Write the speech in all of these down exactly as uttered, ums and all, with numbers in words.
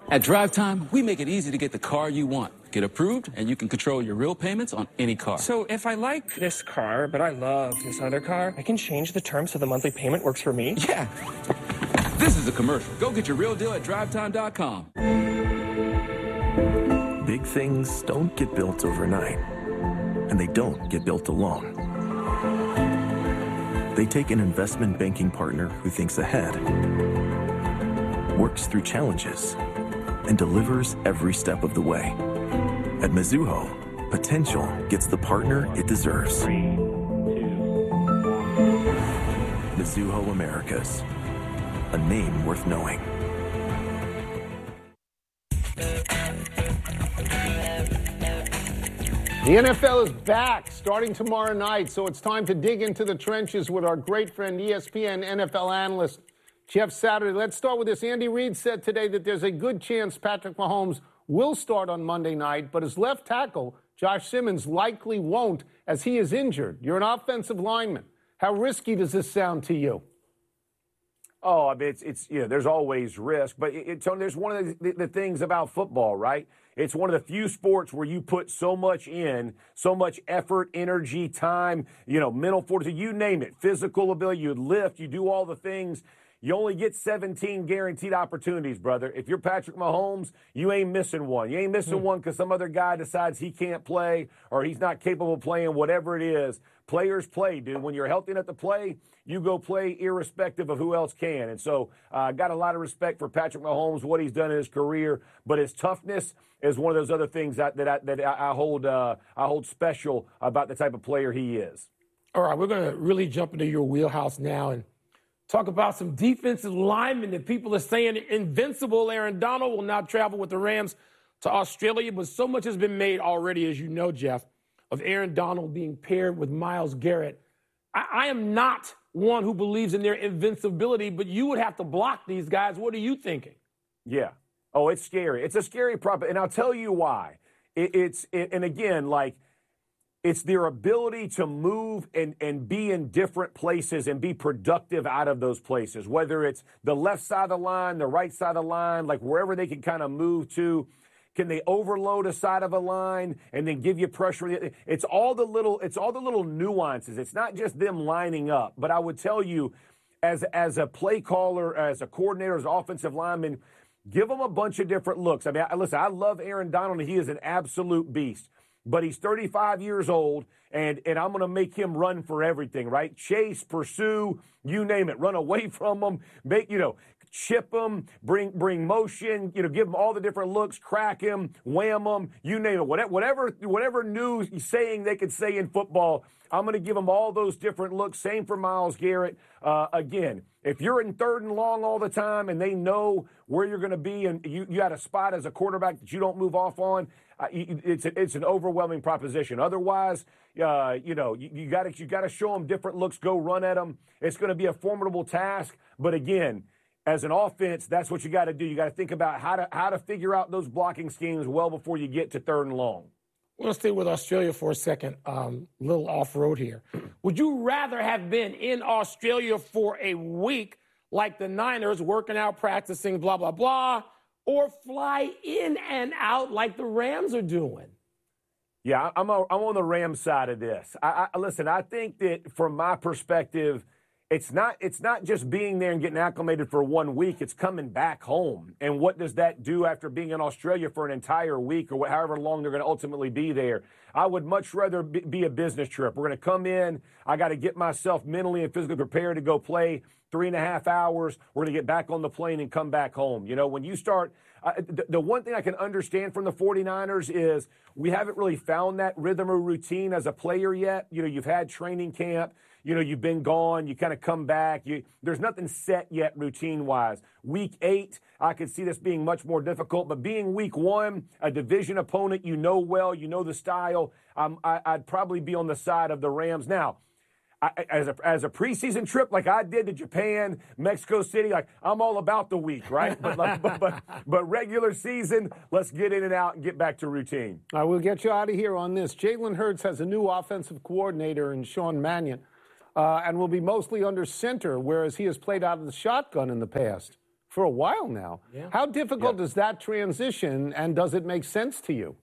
At Drive Time, we make it easy to get the car you want. Get approved, and you can control your real payments on any car. So if I like this car, but I love this other car, I can change the terms so the monthly payment works for me? Yeah. This is a commercial. Go get your real deal at drive time dot com. Big things don't get built overnight, and they don't get built alone. They take an investment banking partner who thinks ahead, works through challenges, and delivers every step of the way. At Mizuho, potential gets the partner it deserves. Three, two, one. Mizuho Americas, a name worth knowing. The N F L is back starting tomorrow night, so it's time to dig into the trenches with our great friend, E S P N N F L analyst, Jeff Saturday. Let's start with this. Andy Reid said today that there's a good chance Patrick Mahomes will start on Monday night, but his left tackle, Josh Simmons, likely won't as he is injured. You're an offensive lineman. How risky does this sound to you? Oh, I mean, it's, it's you know, there's always risk, but it, it, Tony, there's one of the, the things about football, right? It's one of the few sports where you put so much in, so much effort, energy, time, you know, mental fortitude, you name it, physical ability, you lift, you do all the things. You only get seventeen guaranteed opportunities, brother. If you're Patrick Mahomes, you ain't missing one. You ain't missing one because some other guy decides he can't play or he's not capable of playing, whatever it is. Players play, dude. When you're healthy enough to play, you go play irrespective of who else can. And so I uh, got a lot of respect for Patrick Mahomes, what he's done in his career, but his toughness is one of those other things that, that, I, that I, hold, uh, I hold special about the type of player he is. All right, we're going to really jump into your wheelhouse now and talk about some defensive linemen that people are saying invincible. Aaron Donald will now travel with the Rams to Australia, but so much has been made already, as you know, Jeff, of Aaron Donald being paired with Myles Garrett. I, I am not one who believes in their invincibility, but you would have to block these guys. What are you thinking? Yeah. Oh, it's scary. It's a scary prop, and I'll tell you why. It, it's it, and again, like, it's their ability to move and, and be in different places and be productive out of those places, whether it's the left side of the line, the right side of the line, like wherever they can kind of move to. Can they overload a side of a line and then give you pressure? It's all the little, it's all the little nuances. It's not just them lining up. But I would tell you, as, as a play caller, as a coordinator, as an offensive lineman, give them a bunch of different looks. I mean, I, listen, I love Aaron Donald, and he is an absolute beast. But he's thirty-five years old, and, and I'm going to make him run for everything, right? Chase, pursue, you name it. Run away from him, make, you know, chip him, bring bring motion, you know, give him all the different looks, crack him, wham him, you name it. Whatever, whatever, whatever new saying they could say in football, I'm going to give them all those different looks. Same for Myles Garrett. Uh, again, if you're in third and long all the time and they know where you're going to be and you, you got a spot as a quarterback that you don't move off on, uh, it's, a, it's an overwhelming proposition. Otherwise, uh, you know, you, you got to you got to show them different looks, go run at them. It's going to be a formidable task. But again, as an offense, that's what you got to do. You got to think about how to how to figure out those blocking schemes well before you get to third and long. We're going to stay with Australia for a second, um, a little off-road here. Would you rather have been in Australia for a week like the Niners, working out, practicing, blah, blah, blah, or fly in and out like the Rams are doing? Yeah, I'm, a, I'm on the Rams side of this. I, I, listen, I think that from my perspective, It's not it's not just being there and getting acclimated for one week. It's coming back home. And what does that do after being in Australia for an entire week or however long they're going to ultimately be there? I would much rather be a business trip. We're going to come in. I got to get myself mentally and physically prepared to go play three and a half hours. We're going to get back on the plane and come back home. You know, when you start uh, the, the one thing I can understand from the 49ers is we haven't really found that rhythm or routine as a player yet. You know, you've had training camp. You know, you've been gone. You kind of come back. You, there's nothing set yet routine-wise. Week eight, I could see this being much more difficult. But being week one, a division opponent you know well, you know the style, um, I, I'd probably be on the side of the Rams. Now, I, as a as a preseason trip like I did to Japan, Mexico City, like I'm all about the week, right? But, like, but, but but regular season, let's get in and out and get back to routine. I will get you out of here on this. Jalen Hurts has a new offensive coordinator in Sean Mannion. Uh, and will be mostly under center, whereas he has played out of the shotgun in the past. for a while now. Yeah. How difficult Yeah. is that transition, and does it make sense to you?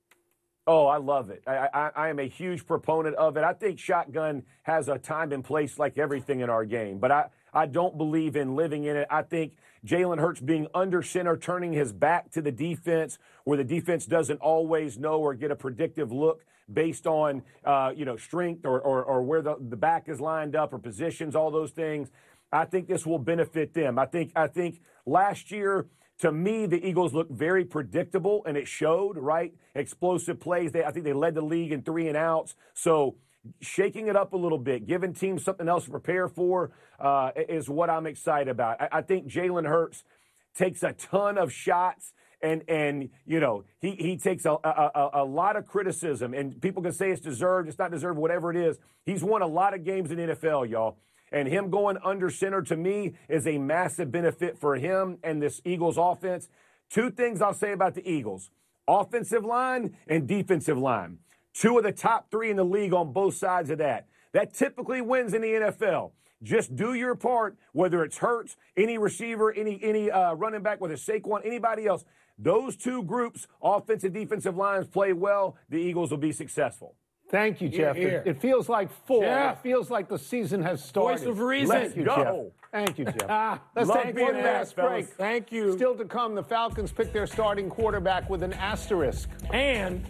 Oh, I love it. I, I, I am a huge proponent of it. I think shotgun has a time and place like everything in our game, but I, I don't believe in living in it. I think Jalen Hurts being under center, turning his back to the defense where the defense doesn't always know or get a predictive look based on, uh, you know, strength or, or, or where the, the back is lined up or positions, all those things. I think this will benefit them. I think, I think last year, to me, the Eagles looked very predictable, and it showed, right? Explosive plays. They, I think they led the league in three and outs. So shaking it up a little bit, giving teams something else to prepare for uh, is what I'm excited about. I, I think Jalen Hurts takes a ton of shots, and, and you know, he, he takes a, a, a lot of criticism, and people can say it's deserved, it's not deserved, whatever it is. He's won a lot of games in the N F L, y'all. And him going under center, to me, is a massive benefit for him and this Eagles offense. Two things I'll say about the Eagles: offensive line and defensive line. Two of the top three in the league on both sides of that. That typically wins in the N F L. Just do your part, whether it's Hurts, any receiver, any any uh, running back, whether it's Saquon, anybody else. Those two groups, offensive, defensive lines, play well. The Eagles will be successful. Thank you, Jeff. Here, here. It, it feels like fall. Jeff. It feels like the season has started. Voice of reason. Thank you, Let's Jeff. go. Thank you, Jeff. Ah, Let's love take being one there, last break. fellas. Thank you. Still to come, the Falcons pick their starting quarterback with an asterisk. And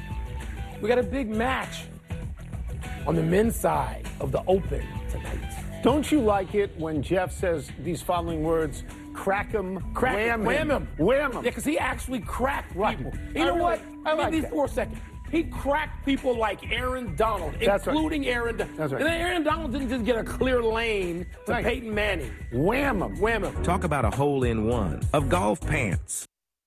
we got a big match on the men's side of the Open tonight. Don't you like it when Jeff says these following words? Crack 'em, Crack wham, wham him. him. Wham Yeah, him. because he actually cracked Right. people. I You know really- what? I like Maybe that. for a second. He cracked people like Aaron Donald, That's right. including Aaron Donald. That's right. And then Aaron Donald didn't just get a clear lane to Right. Peyton Manning. Wham 'em. Wham him. Talk about a hole-in-one of golf pants.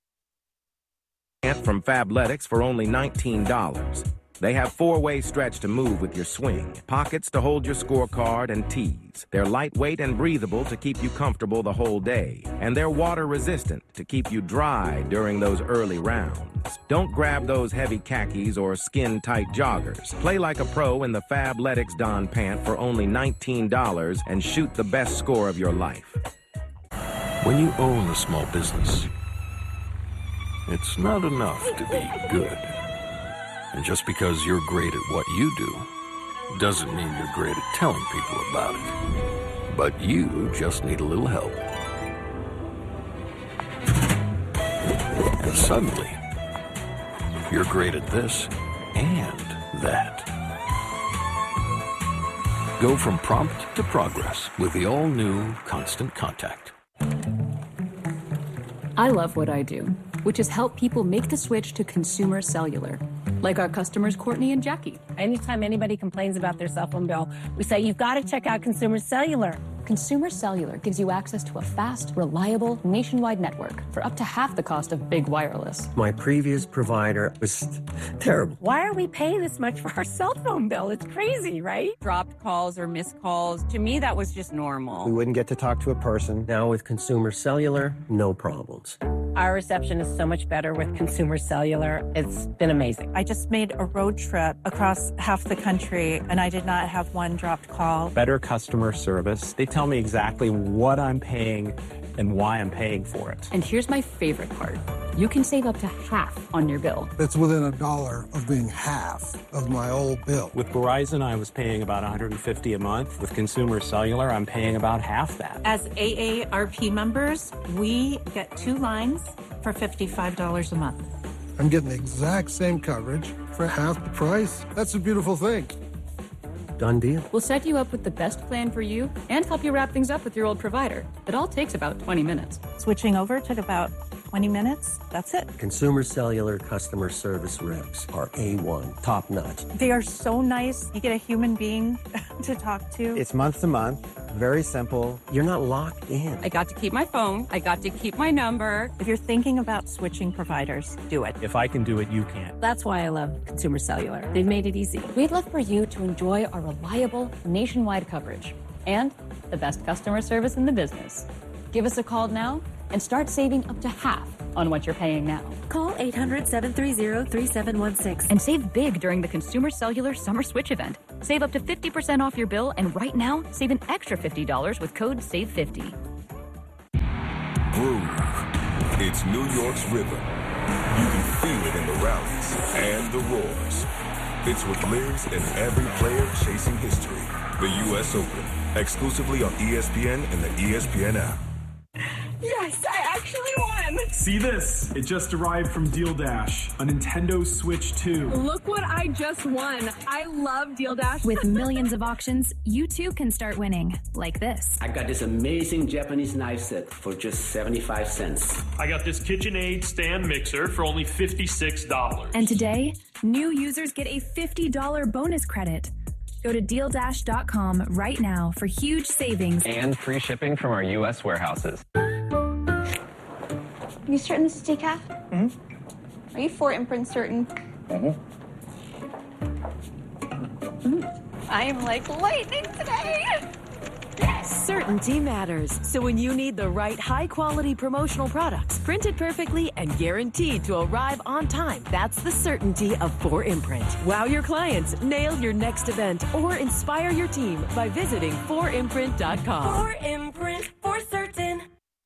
Pant from Fabletics for only nineteen dollars. They have four-way stretch to move with your swing, pockets to hold your scorecard, and tees. They're lightweight and breathable to keep you comfortable the whole day. And they're water-resistant to keep you dry during those early rounds. Don't grab those heavy khakis or skin-tight joggers. Play like a pro in the Fabletics Don Pant for only nineteen dollars and shoot the best score of your life. When you own a small business, it's not enough to be good. And just because you're great at what you do, doesn't mean you're great at telling people about it. But you just need a little help. And suddenly, you're great at this and that. Go from prompt to progress with the all-new Constant Contact. I love what I do, which is help people make the switch to consumer cellular. Like our customers, Courtney and Jackie. Anytime anybody complains about their cell phone bill, we say, you've got to check out Consumer Cellular. Consumer Cellular gives you access to a fast, reliable, nationwide network for up to half the cost of big wireless. My previous provider was terrible. Why are we paying this much for our cell phone bill? It's crazy, right? Dropped calls or missed calls. To me, that was just normal. We wouldn't get to talk to a person. Now with Consumer Cellular, no problems. Our reception is so much better with Consumer Cellular. It's been amazing. I just made a road trip across half the country, and I did not have one dropped call. Better customer service. They tell me exactly what I'm paying and why I'm paying for it. And here's my favorite part. You can save up to half on your bill. It's within a dollar of being half of my old bill. With Verizon, I was paying about one hundred fifty dollars a month. With Consumer Cellular, I'm paying about half that. As A A R P members, we get two lines for fifty-five dollars a month. I'm getting the exact same coverage for half the price. That's a beautiful thing. Done deal. We'll set you up with the best plan for you and help you wrap things up with your old provider. It all takes about twenty minutes. Switching over took about twenty minutes. That's it. Consumer Cellular customer service reps are A one, top notch. They are so nice. You get a human being to talk to. It's month to month. Very simple. You're not locked in. I got to keep my phone. I got to keep my number. If you're thinking about switching providers, do it. If I can do it, you can. That's why I love Consumer Cellular. They've made it easy. We'd love for you to enjoy our reliable nationwide coverage and the best customer service in the business. Give us a call now and start saving up to half on what you're paying now. Call eight hundred, seven three zero, three seven one six and save big during the Consumer Cellular Summer Switch event. Save up to fifty percent off your bill, and right now, save an extra fifty dollars with code save fifty. groove. It's New York's rhythm. You can feel it in the rallies and the roars. It's with Liz and every player chasing history. The U S Open, exclusively on E S P N and the E S P N app. Yes, I actually won! See this? It just arrived from Deal Dash, a Nintendo Switch two. Look what I just won. I love Deal Dash. With millions of auctions, you too can start winning, like this. I got this amazing Japanese knife set for just seventy-five cents. I got this KitchenAid stand mixer for only fifty-six dollars. And today, new users get a fifty dollars bonus credit. Go to deal dash dot com right now for huge savings and free shipping from our U S warehouses. Are you certain this is decaf? Mm-hmm. Are you four imprint certain? Mm-hmm. Mm. I am like lightning today. Certainty matters. So when you need the right high-quality promotional products, printed perfectly and guaranteed to arrive on time, that's the certainty of four imprint. Wow your clients, nail your next event, or inspire your team by visiting four imprint dot com. four imprint, for certain.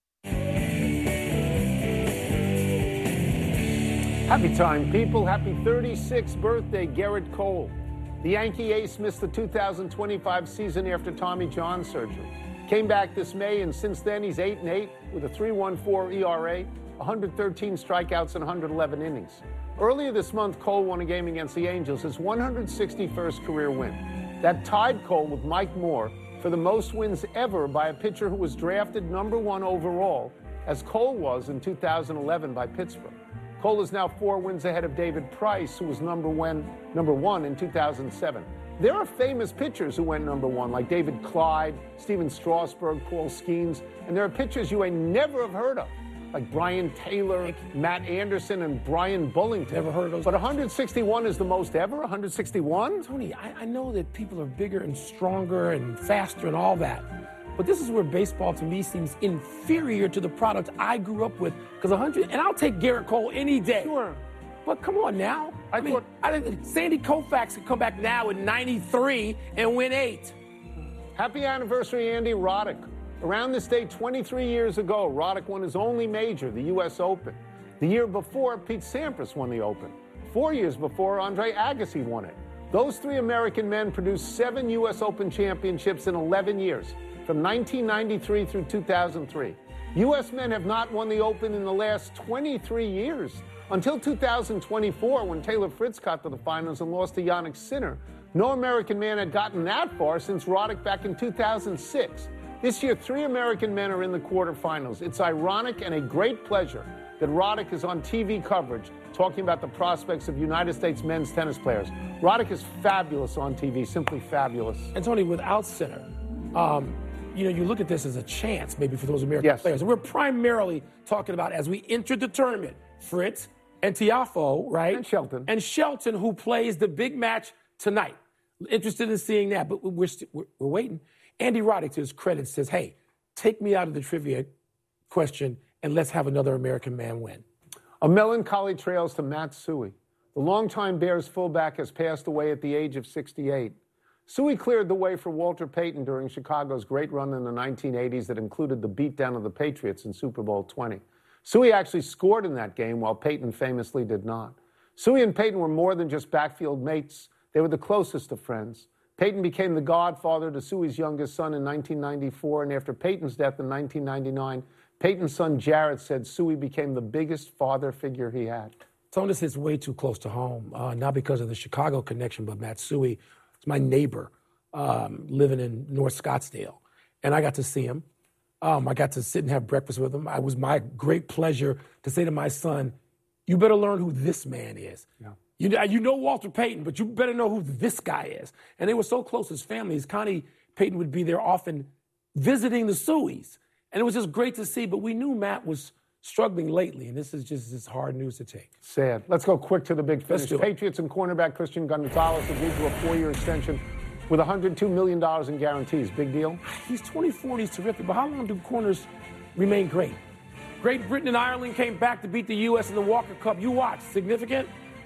Happy time, people. Happy thirty-sixth birthday, Garrett Cole. The Yankee ace missed the two thousand twenty-five season after Tommy John surgery. Came back this May, and since then he's eight and eight with a three point one four E R A, one hundred thirteen strikeouts, and one hundred eleven innings. Earlier this month, Cole won a game against the Angels, his one hundred sixty-first career win. That tied Cole with Mike Moore for the most wins ever by a pitcher who was drafted number one overall, as Cole was in two thousand eleven by Pittsburgh. Cole is now four wins ahead of David Price, who was number one, number one in two thousand seven. There are famous pitchers who went number one, like David Clyde, Steven Strasburg, Paul Skeens, and there are pitchers you may never have heard of, like Brian Taylor, Matt Anderson, and Brian Bullington. Never heard of those. But one hundred sixty-one is the most ever? one hundred sixty-one? Tony, I, I know that people are bigger and stronger and faster and all that. But this is where baseball, to me, seems inferior to the product I grew up with. Because one hundred, and I'll take Garrett Cole any day. Sure. But come on now. I, I mean, thought, I didn't, Sandy Koufax could come back now in ninety-three and win eight. Happy anniversary, Andy Roddick. Around this day, twenty-three years ago, Roddick won his only major, the U S Open. The year before, Pete Sampras won the Open. Four years before, Andre Agassi won it. Those three American men produced seven U S Open championships in eleven years, from nineteen ninety-three through two thousand three. U S men have not won the Open in the last twenty-three years. Until two thousand twenty-four, when Taylor Fritz got to the finals and lost to Jannik Sinner, no American man had gotten that far since Roddick back in two thousand six. This year, three American men are in the quarterfinals. It's ironic and a great pleasure that Roddick is on T V coverage talking about the prospects of United States men's tennis players. Roddick is fabulous on T V, simply fabulous. And Tony, without Sinner, um, you know, you look at this as a chance maybe for those American yes. players. And we're primarily talking about, as we entered the tournament, Fritz and Tiafoe, right? And Shelton. And Shelton, who plays the big match tonight. Interested in seeing that, but we're, st- we're, we're waiting. Andy Roddick, to his credit, says, hey, take me out of the trivia question and let's have another American man win. A melancholy trails to Matt Suhey. The longtime Bears fullback has passed away at the age of sixty-eight. Suhey cleared the way for Walter Payton during Chicago's great run in the nineteen eighties that included the beatdown of the Patriots in Super Bowl twenty. Suhey actually scored in that game, while Payton famously did not. Suhey and Payton were more than just backfield mates. They were the closest of friends. Payton became the godfather to Suhey's youngest son in nineteen ninety-four, and after Payton's death in nineteen ninety-nine, Payton's son Jarrett said Suhey became the biggest father figure he had. Tony, this is way too close to home, uh, not because of the Chicago connection, but Matt Suhey is my neighbor um, living in North Scottsdale, and I got to see him. Um, I got to sit and have breakfast with him. It was my great pleasure to say to my son, you better learn who this man is. Yeah. You, you know Walter Payton, but you better know who this guy is. And they were so close as families. Connie Payton would be there often visiting the Suheys. And it was just great to see. But we knew Matt was struggling lately, and this is just this hard news to take. Sad. Let's go quick to the big finish. Let's do it. Patriots and cornerback Christian Gonzalez agreed to a four-year extension with one hundred two million dollars in guarantees. Big deal? He's twenty-four and he's terrific, but how long do corners remain great? Great Britain and Ireland came back to beat the U S in the Walker Cup. You watch. Significant?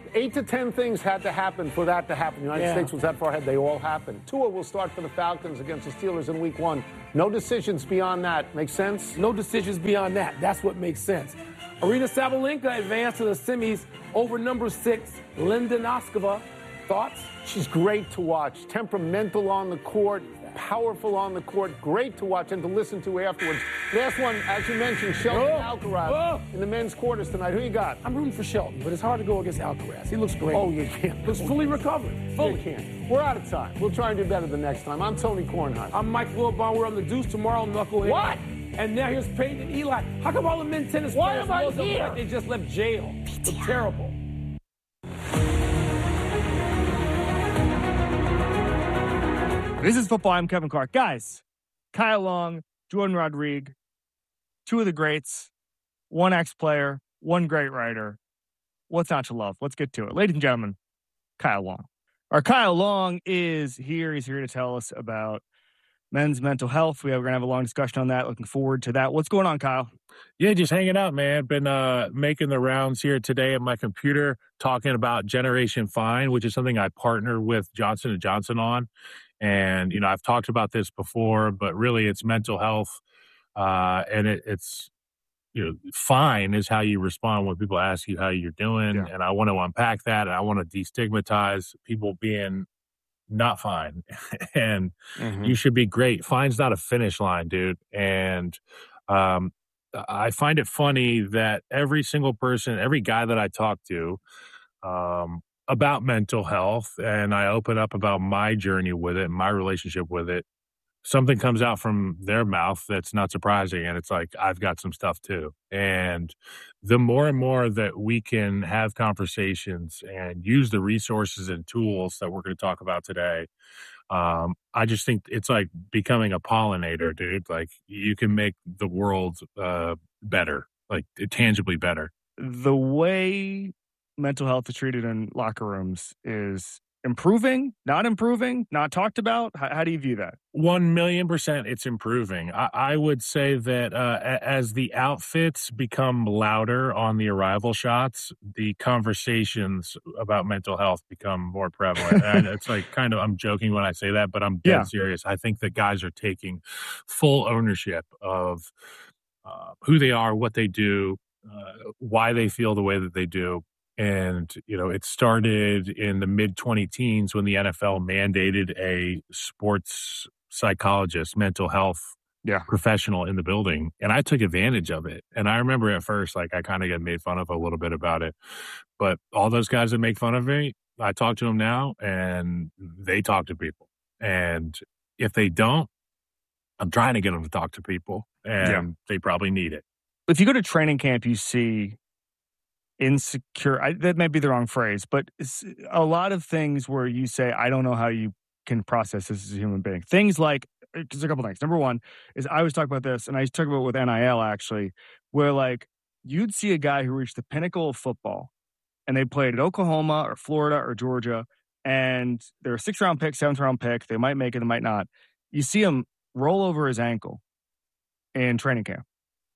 Eight to ten things had to happen for that to happen. The United Yeah. States was that far ahead. They all happened. Tua will start for the Falcons against the Steelers in week one. No decisions beyond that. Make sense? No decisions beyond that. That's what makes sense. Arena Sabalenka advanced to the semis over number six, Linda Noskova. Thoughts? She's great to watch. Temperamental on the court, powerful on the court, great to watch and to listen to afterwards. Last one, as you mentioned, Sheldon Oh, Alcaraz oh. in the men's quarters tonight. Who you got? I'm rooting for Shelton, but it's hard to go against Alcaraz. He looks great. Oh, you can't. Looks fully recovered. Fully. You can't. We're out of time. We'll try and do better the next time. I'm Tony Kornheiser. I'm Mike Wilbon. We're on the Deuce tomorrow, Knucklehead. What? And now here's Peyton and Eli. How come all the men tennis Why players am I look here? like they just left jail? Look terrible. This is football. I'm Kevin Clark. Guys, Kyle Long, Jordan Rodriguez, two of the greats, one ex-player, one great writer. What's not to love? Let's get to it. Ladies and gentlemen, Kyle Long. Our Kyle Long is here. He's here to tell us about men's mental health. We are going to have a long discussion on that. Looking forward to that. What's going on, Kyle? Yeah, just hanging out, man. Been uh, making the rounds here today at my computer, talking about Generation Fine, which is something I partner with Johnson and Johnson on. And, you know, I've talked about this before, but really it's mental health. Uh, and it, it's, you know, fine is how you respond when people ask you how you're doing. Yeah. And I want to unpack that. And I want to destigmatize people being not fine. and mm-hmm. you should be great. Fine's not a finish line, dude. And um, I find it funny that every single person, every guy that I talk to, um, about mental health, and I open up about my journey with it, my relationship with it, something comes out from their mouth that's not surprising. And it's like, I've got some stuff too. And the more and more that we can have conversations and use the resources and tools that we're going to talk about today, um, I just think it's like becoming a pollinator, dude. Like you can make the world uh, better, like tangibly better. The way mental health is treated in locker rooms is improving, not improving, not talked about? How, how do you view that? One million percent it's improving. I, I would say that uh, as the outfits become louder on the arrival shots, the conversations about mental health become more prevalent. And it's like kind of, I'm joking when I say that, but I'm dead yeah. serious. I think that guys are taking full ownership of uh, who they are, what they do, uh, why they feel the way that they do. And, you know, it started in the mid twenty teens when the N F L mandated a sports psychologist, mental health yeah. professional in the building. And I took advantage of it. And I remember at first, like, I kind of got made fun of a little bit about it. But all those guys that make fun of me, I talk to them now and they talk to people. And if they don't, I'm trying to get them to talk to people. And yeah. they probably need it. If you go to training camp, you see insecure, I, that might be the wrong phrase, but it's a lot of things where you say, I don't know how you can process this as a human being. Things like, there's a couple things. Number one is I always talk about this, and I used to talk about it with N I L actually, where like you'd see a guy who reached the pinnacle of football and they played at Oklahoma or Florida or Georgia, and they're a sixth round pick, seventh round pick. They might make it, they might not. You see him roll over his ankle in training camp.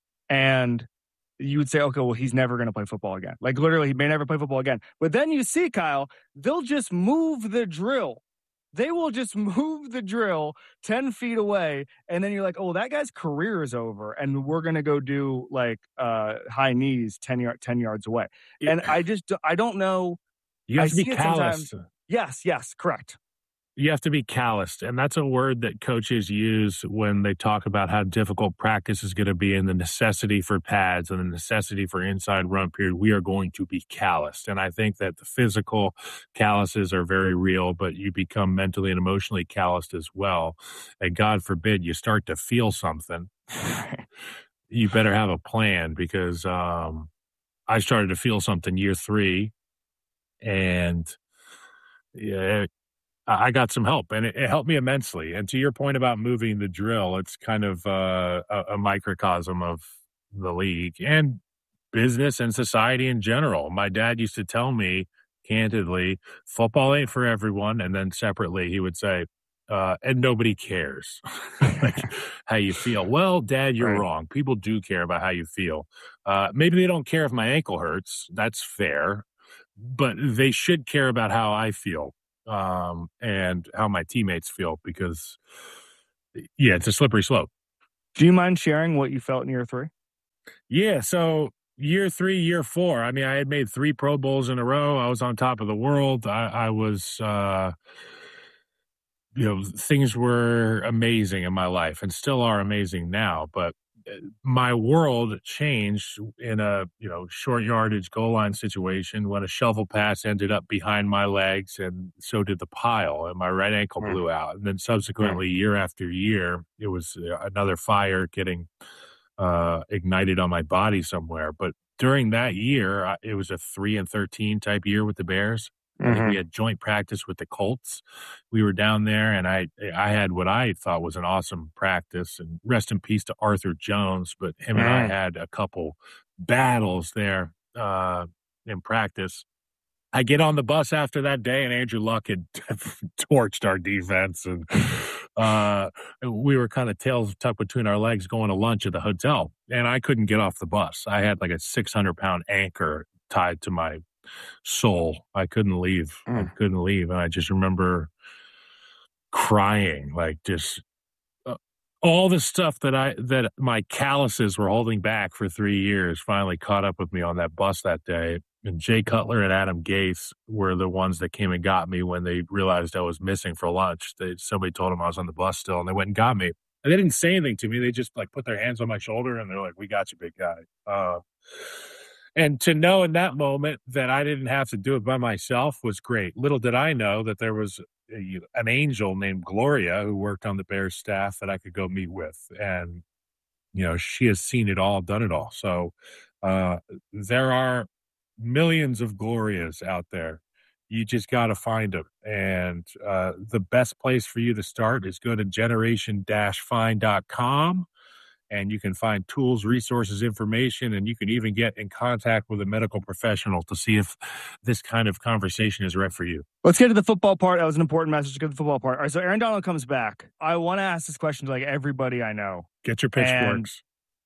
And you would say, okay, well, he's never going to play football again. Like, literally, he may never play football again. But then you see, Kyle, they'll just move the drill. They will just move the drill ten feet away. And then you're like, oh, that guy's career is over. And we're going to go do, like, uh, high knees ten, yard, ten yards away. Yeah. And I just, I don't know. You have I to be calloused. Yes, yes, correct. You have to be calloused. And that's a word that coaches use when they talk about how difficult practice is going to be and the necessity for pads and the necessity for inside run period. We are going to be calloused. And I think that the physical calluses are very real, but you become mentally and emotionally calloused as well. And God forbid you start to feel something. You better have a plan, because um, I started to feel something year three. And yeah, I got some help, and it, it helped me immensely. And to your point about moving the drill, it's kind of uh, a, a microcosm of the league and business and society in general. My dad used to tell me candidly, football ain't for everyone. And then separately, he would say, uh, and nobody cares like how you feel. Well, Dad, you're right. wrong. People do care about how you feel. Uh, maybe they don't care if my ankle hurts. That's fair. but they should care about how I feel um, and how my teammates feel because, yeah, it's a slippery slope. Do you mind sharing what you felt in year three? Yeah, so year three, year four, I mean, I had made three Pro Bowls in a row. I was on top of the world. I, I was, uh, you know, things were amazing in my life and still are amazing now. But my world changed in a, you know, short yardage goal line situation when a shovel pass ended up behind my legs and so did the pile and my right ankle Mm. blew out. And then subsequently, year after year, it was another fire getting uh, ignited on my body somewhere. But during that year, I- it was a three and thirteen type year with the Bears. I think Mhm. we had joint practice with the Colts. We were down there, and I I had what I thought was an awesome practice. And rest in peace to Arthur Jones, but him and I Mm. had a couple battles there uh, in practice. I get on the bus after that day, and Andrew Luck had torched our defense, and uh, we were kind of tails tucked between our legs going to lunch at the hotel, and I couldn't get off the bus. I had like a six hundred pound anchor tied to my soul. I couldn't leave. I Mm. couldn't leave, and I just remember crying, like just uh, all the stuff that I that my calluses were holding back for three years finally caught up with me on that bus that day. And Jay Cutler and Adam Gase were the ones that came and got me when they realized I was missing for lunch. They, somebody told them I was on the bus still, and they went and got me. And they didn't say anything to me. They just like put their hands on my shoulder, and they're like, "We got you, big guy." Uh, and to know in that moment that I didn't have to do it by myself was great. Little did I know that there was a, an angel named Gloria who worked on the Bears staff that I could go meet with. And, you know, she has seen it all, done it all. So uh, there are millions of Glorias out there. You just got to find them. And uh, the best place for you to start is go to generation dash find dot com. And you can find tools, resources, information, and you can even get in contact with a medical professional to see if this kind of conversation is right for you. Let's get to the football part. That was an important message. Let's get to the football part. All right, so Aaron Donald comes back. I want to ask this question to like everybody I know. Get your pitchforks.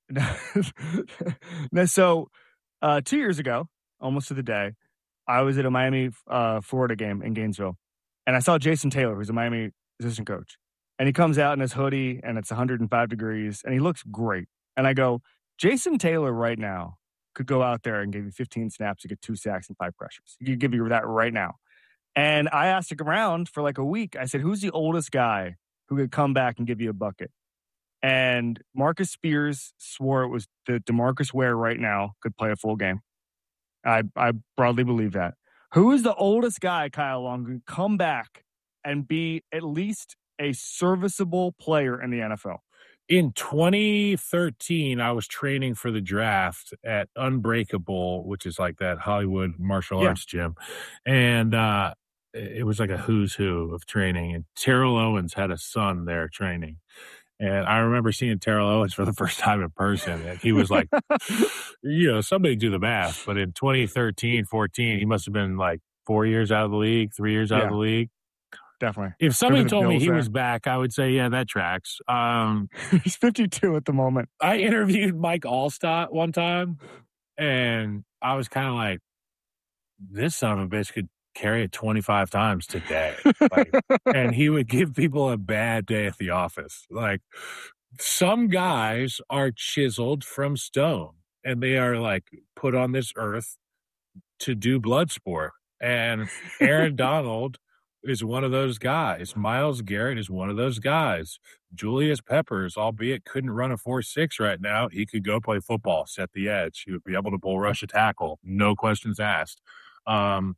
And, so uh, two years ago, almost to the day, I was at a Miami, uh, Florida game in Gainesville, and I saw Jason Taylor, who's a Miami assistant coach. And he comes out in his hoodie, and it's one hundred five degrees, and he looks great. And I go, Jason Taylor right now could go out there and give you fifteen snaps to get two sacks and five pressures. He could give you that right now. And I asked him around for like a week. I said, who's the oldest guy who could come back and give you a bucket? And Marcus Spears swore it was the DeMarcus Ware right now could play a full game. I, I broadly believe that. Who is the oldest guy, Kyle Long, who can come back and be at least a serviceable player in the N F L? In twenty thirteen, I was training for the draft at Unbreakable, which is like that Hollywood martial Yeah. arts gym. And uh, it was like a who's who of training. And Terrell Owens had a son there training. And I remember seeing Terrell Owens for the first time in person. And he was like, you know, somebody do the math. But in twenty thirteen, fourteen, he must have been like four years out of the league, three years out Yeah. of the league. Definitely. If somebody Remember the told me Bills he there? was back, I would say, yeah, that tracks. Um, He's fifty-two at the moment. I interviewed Mike Allstott one time, and I was kind of like, this son of a bitch could carry it twenty-five times today. Like, and he would give people a bad day at the office. Like, some guys are chiseled from stone, and they are, like, put on this earth to do blood sport. And Aaron Donald is one of those guys. Myles Garrett is one of those guys. Julius Peppers, albeit couldn't run a four six right now, he could go play football, set the edge. He would be able to bull rush a tackle. No questions asked. Um,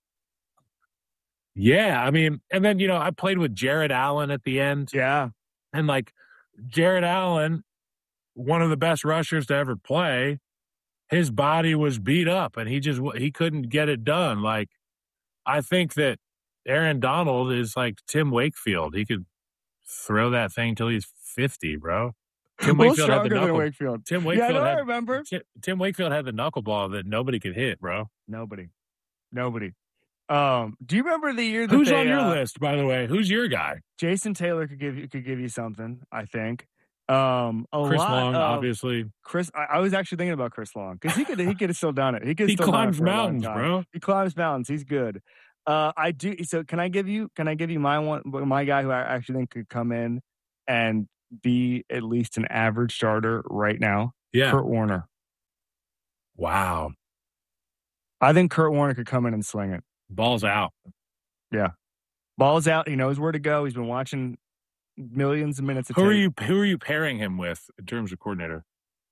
yeah, I mean, and then, you know, I played with Jared Allen at the end. Yeah. And, like, Jared Allen, one of the best rushers to ever play, his body was beat up, and he just he couldn't get it done. Like, I think that Aaron Donald is like Tim Wakefield. He could throw that thing till he's fifty, bro. Tim A little Wakefield had the stronger than knuckle. Wakefield. Tim Yeah, Wakefield no, I had, remember. Tim, Tim Wakefield had the knuckleball that nobody could hit, bro. Nobody. Nobody. Um, do you remember the year that Who's they, on your uh, list, by the way? Who's your guy? Jason Taylor could give you could give you something, I think. Um, a Chris lot Long, of, obviously. Chris, I, I was actually thinking about Chris Long because he could he could have still done it. He could He still done it climbs for a long mountains, time. bro. He climbs mountains. He's good. Uh, I do. So can I give you? Can I give you my one? My guy who I actually think could come in and be at least an average starter right now. Yeah. Kurt Warner. Wow. I think Kurt Warner could come in and sling it. Ball's out. Yeah. Ball's out. He knows where to go. He's been watching millions of minutes of Who tape. are you who are you pairing him with in terms of coordinator?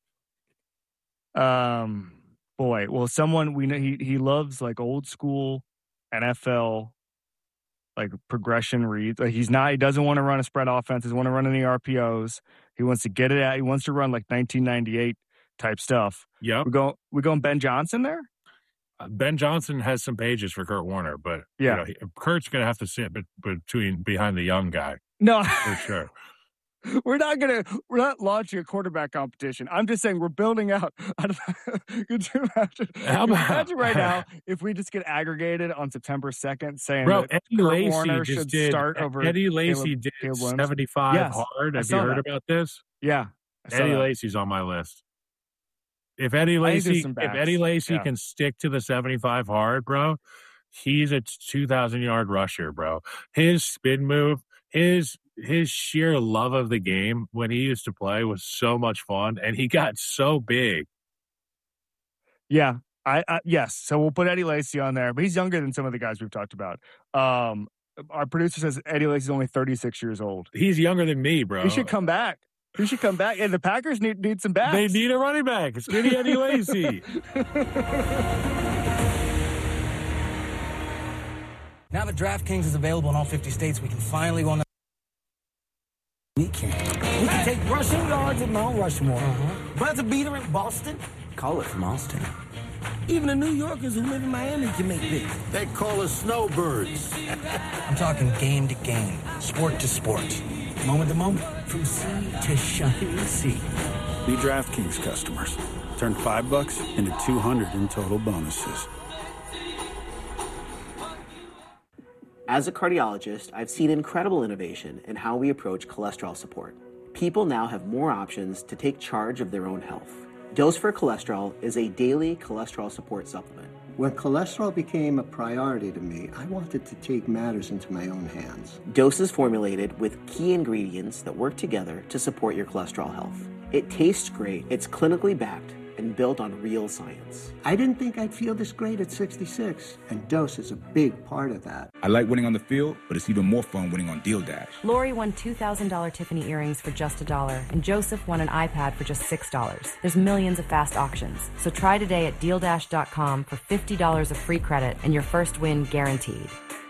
Um, boy, well, someone we know he he loves like old school N F L like progression reads. Like he's not. He doesn't want to run a spread offense. He doesn't want to run any R P Os. He wants to get it out. He wants to run like nineteen ninety-eight type stuff. Yep. We go. We going Ben Johnson there. Uh, Ben Johnson has some pages for Kurt Warner, but Yeah. you know, he, Kurt's going to have to sit be- between behind the young guy No, for sure. we're not gonna. We're not launching a quarterback competition. I'm just saying we're building out. I don't know. Could you imagine? How Could you about- imagine right now if we just get aggregated on September second saying Bro, that Eddie Kurt Lacy Warner just should did. start over Eddie Lacy Caleb, did Caleb Williams? seventy-five Yes, hard. I Have you saw heard that. about this? Yeah, I saw Eddie that. Lacy's on my list. If Eddie I think there's Lacy, some if backs. Eddie Lacy Yeah. can stick to the seventy-five hard, bro, he's a two thousand yard rusher, bro. His spin move, his his sheer love of the game when he used to play was so much fun, and he got so big. Yeah, I, I yes. So we'll put Eddie Lacy on there, but he's younger than some of the guys we've talked about. Um, our producer says Eddie Lacy's only thirty-six years old. He's younger than me, bro. He should come back. He should come back. And the Packers need need some backs. They need a running back. It's Skinny Eddie Lacy. Now that DraftKings is available in all fifty states, we can finally go on the weekend. We can take rushing yards at Mount Rushmore, uh-huh. buzzer beater in Boston. Call it from Austin. Even the New Yorkers who live in Miami can make this. They call us snowbirds. I'm talking game to game, sport to sport, moment to moment, from sea to shining sea. Be DraftKings customers. Turn five bucks into two hundred in total bonuses. As a cardiologist, I've seen incredible innovation in how we approach cholesterol support. People now have more options to take charge of their own health. Dose for Cholesterol is a daily cholesterol support supplement. When cholesterol became a priority to me, I wanted to take matters into my own hands. Dose is formulated with key ingredients that work together to support your cholesterol health. It tastes great, it's clinically backed, and built on real science. I didn't think I'd feel this great at sixty-six, and Dose is a big part of that. I like winning on the field, but it's even more fun winning on Deal Dash. Lori won two thousand dollars Tiffany earrings for just a dollar, and Joseph won an iPad for just six dollars. There's millions of fast auctions, so try today at deal dash dot com for fifty dollars of free credit and your first win guaranteed.